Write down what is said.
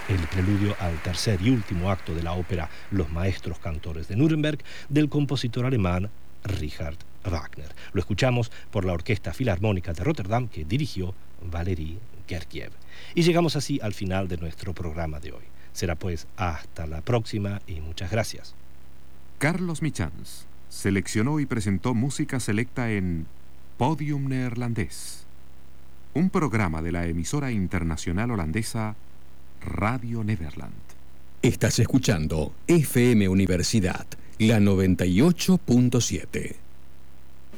el preludio al tercer y último acto de la ópera Los Maestros Cantores de Nuremberg del compositor alemán Richard Wagner. Lo escuchamos por la Orquesta Filarmónica de Rotterdam que dirigió Valery Gergiev. Y llegamos así al final de nuestro programa de hoy. Será pues hasta la próxima y muchas gracias. Carlos Michans seleccionó y presentó música selecta en Podium Neerlandés, un programa de la emisora internacional holandesa Radio Nederland. Estás escuchando FM Universidad, la 98.7.